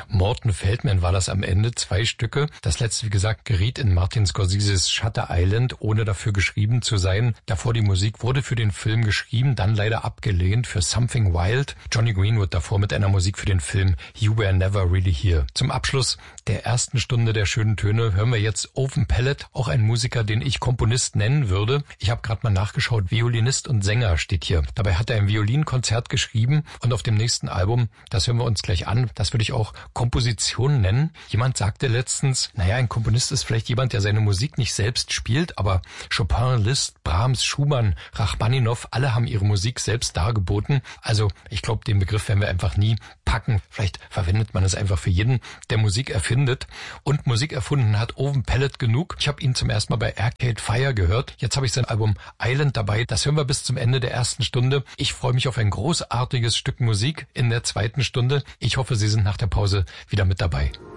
Morton Feldman war das am Ende, 2 Stücke. Das letzte, wie gesagt, geriet in Martin Scorseses Shutter Island, ohne dafür geschrieben zu sein. Davor die Musik wurde für den Film geschrieben, dann leider abgelehnt für Something Wild. Johnny Greenwood davor mit einer Musik für den Film You Were Never Really Here. Zum Abschluss der ersten Stunde der schönen Töne hören wir jetzt Owen Pallett, auch ein Musiker, den ich Komponist nennen würde. Ich habe gerade mal nachgeschaut, Violinist und Sänger steht hier. Dabei hat er ein Violinkonzert geschrieben und auf dem nächsten Album, das hören wir uns gleich an, das würde ich auch Komposition nennen. Jemand sagte letztens, naja, ein Komponist ist vielleicht jemand, der seine Musik nicht selbst spielt, aber Chopin, Liszt, Brahms, Schumann, Rachmaninow, alle haben ihre Musik selbst dargeboten. Also ich glaube, den Begriff werden wir einfach nie packen. Vielleicht verwendet man es einfach für jeden, der Musik erfindet. Und Musik erfunden hat Owen Pallett genug. Ich habe ihn zum ersten Mal bei Arcade Fire gehört. Jetzt habe ich sein Album Island dabei. Das hören wir bis zum Ende der ersten Stunde. Ich freue mich auf ein großartiges Stück Musik in der zweiten Stunde. Ich hoffe, Sie sind nach der Pause wieder mit dabei.